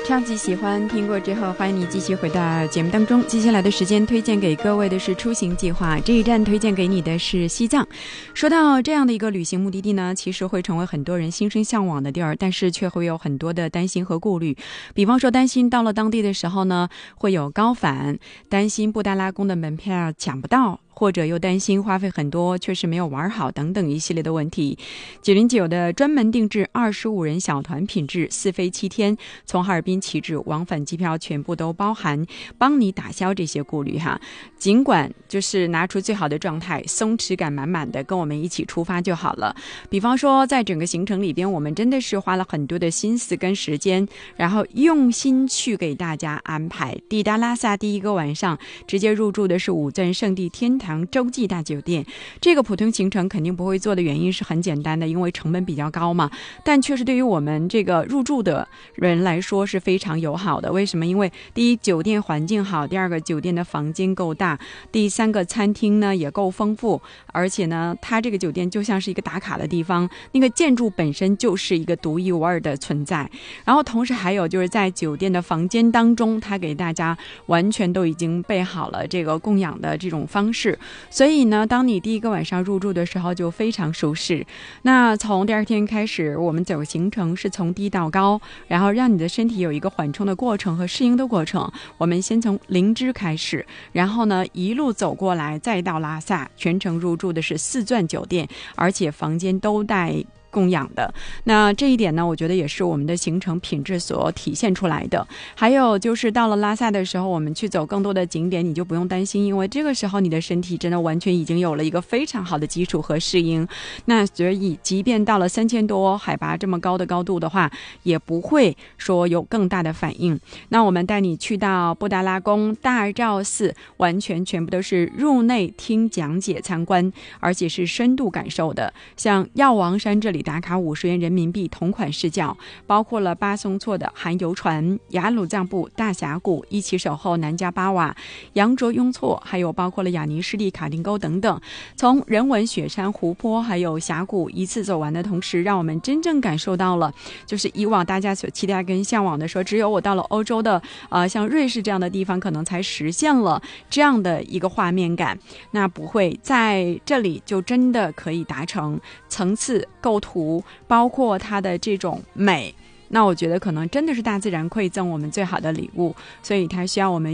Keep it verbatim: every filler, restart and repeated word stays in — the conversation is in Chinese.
超级喜欢，听过之后欢迎你继续回到节目当中。接下来的时间推荐给各位的是出行计划，这一站推荐给你的是西藏。说到这样的一个旅行目的地呢，其实会成为很多人心生向往的地儿，但是却会有很多的担心和顾虑。比方说担心到了当地的时候呢会有高反，担心布达拉宫的门票抢不到，或者又担心花费很多确实没有玩好等等一系列的问题。九零九的专门定制二十五人小团品质四飞七天，从哈尔滨起至往返机票全部都包含，帮你打消这些顾虑哈。尽管就是拿出最好的状态，松弛感满满的跟我们一起出发就好了。比方说在整个行程里边，我们真的是花了很多的心思跟时间，然后用心去给大家安排。抵达拉萨第一个晚上直接入住的是五钻圣地天堂洲际大酒店。这个普通行程肯定不会做的原因是很简单的，因为成本比较高嘛，但确实对于我们这个入住的人来说是非常友好的。为什么？因为第一，酒店环境好；第二个，酒店的房间够大；第三个，餐厅呢也够丰富，而且呢它这个酒店就像是一个打卡的地方，那个建筑本身就是一个独一无二的存在。然后同时还有就是在酒店的房间当中，它给大家完全都已经备好了这个供养的这种方式，所以呢当你第一个晚上入住的时候就非常舒适。那从第二天开始，我们走行程是从低到高，然后让你的身体有一个缓冲的过程和适应的过程。我们先从林芝开始，然后呢一路走过来，再到拉萨，全程入住的是四钻酒店，而且房间都带供养的。那这一点呢，我觉得也是我们的行程品质所体现出来的。还有就是到了拉萨的时候，我们去走更多的景点，你就不用担心，因为这个时候你的身体真的完全已经有了一个非常好的基础和适应。那所以即便到了三千多海拔这么高的高度的话，也不会说有更大的反应。那我们带你去到布达拉宫、大昭寺，完全全部都是入内听讲解参观，而且是深度感受的。像药王山这里打卡五十元人民币同款视角，包括了巴松措的含油船、雅鲁藏布大峡谷、一起守候南迦巴瓦、羊卓雍措，还有包括了雅尼湿地卡丁沟等等。从人文雪山、湖泊还有峡谷一次走完的同时，让我们真正感受到了就是以往大家所期待跟向往的，说只有我到了欧洲的呃像瑞士这样的地方可能才实现了这样的一个画面感。那不会，在这里就真的可以达成层次构图，包括它的这种美，那我觉得可能真的是大自然馈赠我们最好的礼物，所以它需要我们